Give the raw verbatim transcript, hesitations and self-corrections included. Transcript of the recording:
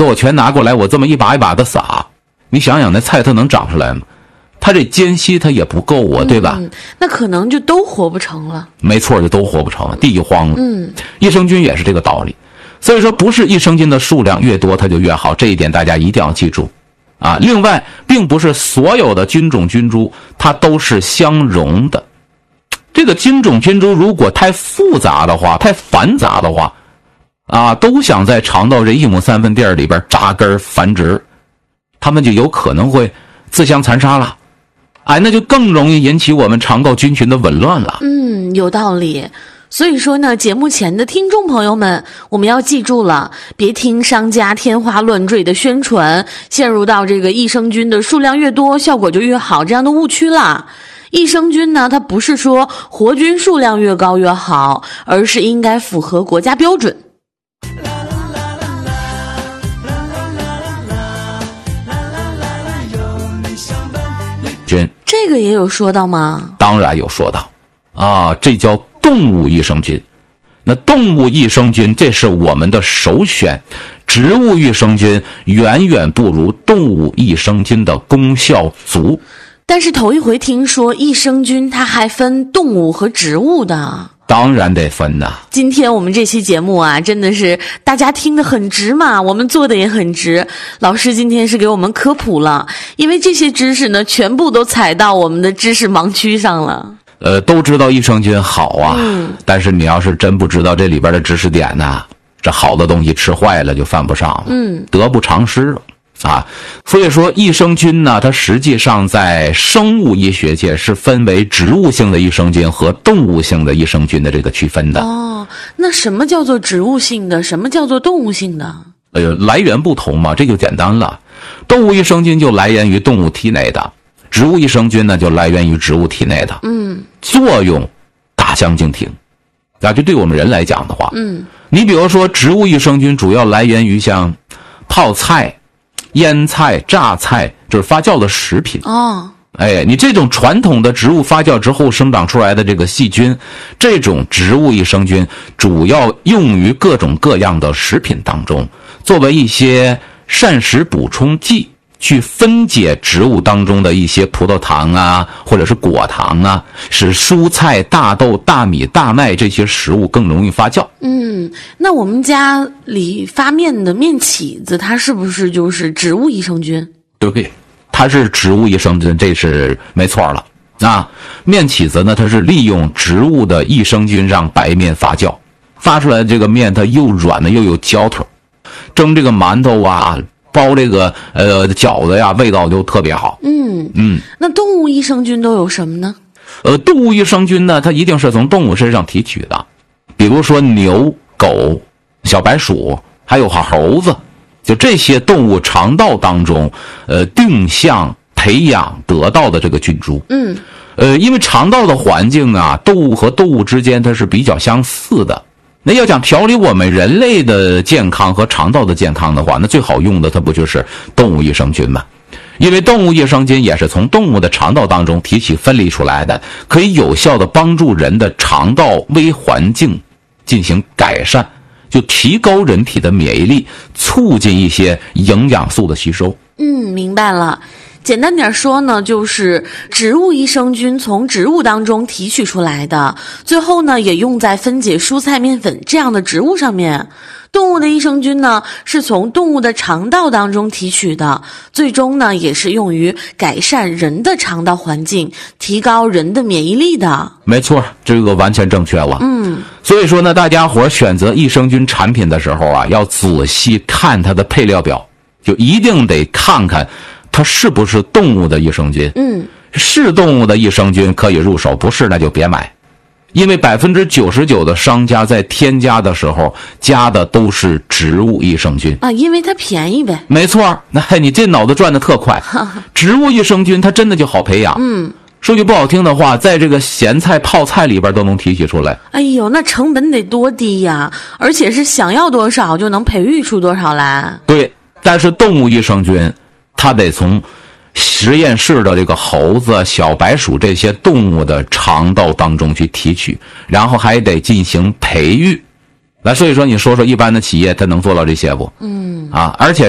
子我全拿过来，我这么一把一把的撒，你想想那菜它能长出来吗？它这间隙它也不够啊，对吧？ 嗯，那可能就都活不成了。 没错，就都活不成了，地就荒了。 嗯， 益生菌也是这个道理。所以说，不是益生菌的数量越多它就越好，这一点大家一定要记住啊。另外，并不是所有的菌种菌株它都是相容的。这个菌种菌株如果太复杂的话，太繁杂的话，啊，都想在肠道这一亩三分地儿里边扎根繁殖，它们就有可能会自相残杀了。哎，那就更容易引起我们肠道菌群的紊乱了。 嗯，有道理。所以说呢，节目前的听众朋友们，我们要记住了，别听商家天花乱坠的宣传，陷入到这个益生菌的数量越多，效果就越好这样的误区啦。益生菌呢，它不是说活菌数量越高越好，而是应该符合国家标准。 菌这个也有说到吗？ 当然有说到啊，这叫动物益生菌。那动物益生菌这是我们的首选，植物益生菌远远不如动物益生菌的功效足。 但是头一回听说益生菌它还分动物和植物的。 当然得分呐。 今天我们这期节目啊，真的是大家听得很直嘛，我们做的也很直。老师今天是给我们科普了，因为这些知识呢，全部都踩到我们的知识盲区上了。 呃，都知道益生菌好啊， 嗯， 但是你要是真不知道这里边的知识点呢，这好的东西吃坏了就犯不上了， 嗯， 得不偿失啊。所以说益生菌呢，它实际上在生物医学界是分为植物性的益生菌和动物性的益生菌的这个区分的。 哦，那什么叫做植物性的，什么叫做动物性的？ 呃，来源不同嘛，这就简单了。动物益生菌就来源于动物体内的，植物益生菌呢就来源于植物体内的。 嗯， 作用大相径庭。啊，就对我们人来讲的话， 嗯， 你比如说植物益生菌主要来源于像泡菜、腌菜、榨菜，就是发酵的食品。 哦， 哎，你这种传统的植物发酵之后生长出来的这个细菌，这种植物益生菌主要用于各种各样的食品当中，作为一些膳食补充剂，去分解植物当中的一些葡萄糖啊，或者是果糖啊，使蔬菜、大豆、大米、大麦这些食物更容易发酵。 嗯，那我们家里发面的面起子，它是不是就是植物益生菌？ 对，它是植物益生菌，这是没错了啊。面起子呢，它是利用植物的益生菌让白面发酵，发出来的这个面它又软呢又有嚼头，蒸这个馒头啊，包这个呃饺子呀，味道就特别好。 嗯嗯， 那动物益生菌都有什么呢？ 呃，动物益生菌呢，它一定是从动物身上提取的，比如说牛、狗、小白鼠，还有猴子，就这些动物肠道当中，呃，定向培养得到的这个菌株。 嗯， 呃，因为肠道的环境啊，动物和动物之间它是比较相似的。那要讲调理我们人类的健康和肠道的健康的话，那最好用的它不就是动物益生菌吗？因为动物益生菌也是从动物的肠道当中提取分离出来的，可以有效的帮助人的肠道微环境进行改善，就提高人体的免疫力，促进一些营养素的吸收。 嗯，明白了。简单点说呢，就是植物益生菌从植物当中提取出来的，最后呢也用在分解蔬菜面粉这样的植物上面。动物的益生菌呢是从动物的肠道当中提取的，最终呢也是用于改善人的肠道环境，提高人的免疫力的。 没错，这个完全正确了。 嗯， 所以说呢，大家伙选择益生菌产品的时候啊，要仔细看它的配料表，就一定得看看它是不是动物的益生菌。 嗯， 是动物的益生菌可以入手，不是那就别买。因为百分之九十九的商家在添加的时候加的都是植物益生菌啊，因为它便宜呗。 没错，那你这脑子转得特快。植物益生菌它真的就好培养。 嗯， 说句不好听的话，在这个咸菜泡菜里边都能提取出来。 哎呦，那成本得多低呀！而且是想要多少就能培育出多少来。 对，但是动物益生菌它得从实验室的这个猴子、小白鼠这些动物的肠道当中去提取，然后还得进行培育。来，所以说你说说一般的企业它能做到这些不？嗯，啊，而且